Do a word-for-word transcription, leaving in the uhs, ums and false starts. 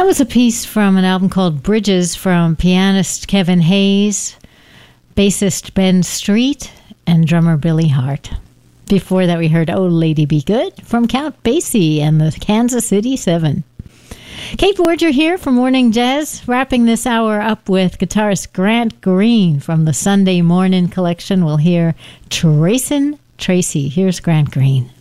was a piece from an album called Bridges from pianist Kevin Hayes, bassist Ben Street, and drummer Billy Hart. Before that, we heard Oh Lady Be Good from Count Basie and the Kansas City Seven. Kate Borger here for Morning Jazz, wrapping this hour up with guitarist Grant Green from the Sunday Morning collection. We'll hear Tracin' Tracy. Here's Grant Green.